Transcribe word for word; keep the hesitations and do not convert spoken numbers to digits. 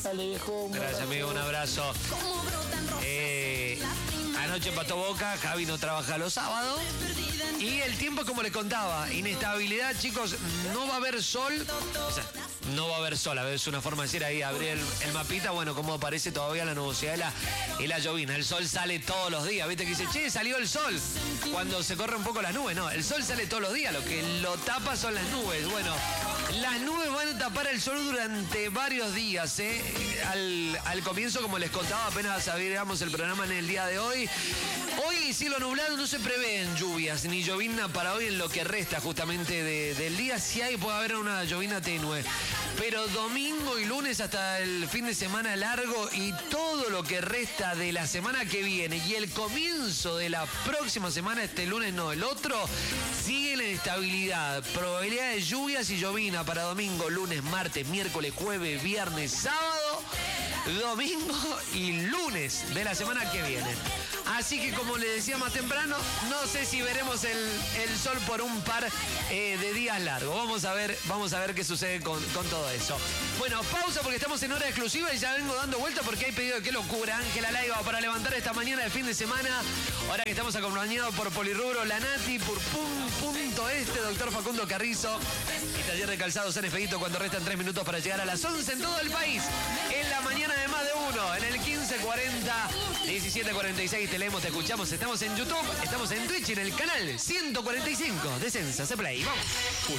Dale, viejo. Gracias, amigo, un abrazo. Eh, anoche empató Boca, Javi no trabaja los sábados. Y el tiempo, como les contaba, inestabilidad, chicos, no va a haber sol. O sea, no va a haber sol, a ver, es una forma de decir ahí, abrir el, el mapita, bueno, como aparece todavía la nubosidad y la, y la llovina. El sol sale todos los días, ¿viste? Que dice, che, salió el sol. Cuando se corre un poco las nubes, no, el sol sale todos los días, lo que lo tapa son las nubes. Bueno, las nubes van a tapar el sol durante varios días, ¿eh? Al, al comienzo, como les contaba, apenas abríamos el programa en el día de hoy. Hoy, cielo nublado, no se prevén lluvias ni llovina para hoy en lo que resta justamente de, del día. Si hay, puede haber una llovina tenue. Pero domingo y lunes hasta el fin de semana largo y todo lo que resta de la semana que viene y el comienzo de la próxima semana, este lunes no, el otro, sigue la inestabilidad. Probabilidad de lluvias y llovina para domingo, lunes, martes, miércoles, jueves, viernes, sábado, domingo y lunes de la semana que viene. Así que, como les decía más temprano, no sé si veremos el, el sol por un par eh, de días largos. Vamos a ver, vamos a ver qué sucede con, con todo eso. Bueno, pausa porque estamos en hora exclusiva y ya vengo dando vuelta porque hay pedido de qué locura. Ángela Laiva para levantar esta mañana de fin de semana. Ahora que estamos acompañados por Polirrubro, La Nati, por Pum Punto Este, doctor Facundo Carrizo y Taller de Calzado San Expedito, cuando restan tres minutos para llegar a las once en todo el país. En la mañana de más de uno, en el quince cuarenta, diecisiete cuarenta y seis, te leemos, te escuchamos. Estamos en YouTube, estamos en Twitch, en el canal ciento cuarenta y cinco de Sensa C Play. Vamos.